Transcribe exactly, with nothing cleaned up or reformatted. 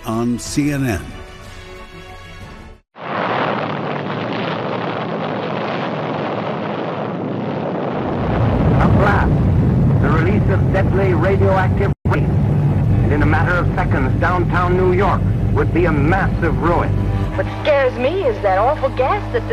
on C N N. A blast, the release of deadly radioactive waste, and in a matter of seconds, downtown New York would be a massive ruin. What scares me is that awful gas that